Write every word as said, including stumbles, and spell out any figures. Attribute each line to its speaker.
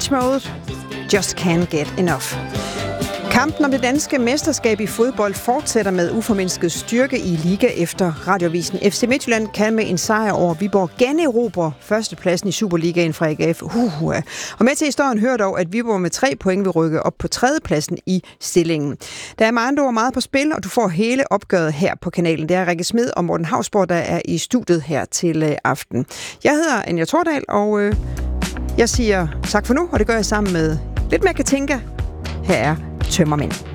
Speaker 1: Depeche Mode, Just Can't Get Enough. Kampen om det danske mesterskab i fodbold fortsætter med uformindsket styrke i liga efter Radiovisen. F C Midtjylland kan med en sejr over Viborg generobre førstepladsen i Superligaen fra A G F. Uh, uh. Og med til historien hører dog, at Viborg med tre point vil rykke op på tredjepladsen i stillingen. Der er med andre ord meget på spil, og du får hele opgøret her på kanalen. Det er Rikke Smed og Morten Hausborg, der er i studiet her til øh, aften. Jeg hedder Anja Tordal, og øh, jeg siger tak for nu, og det gør jeg sammen med lidt mere Katinka. Her er Tømmermænd.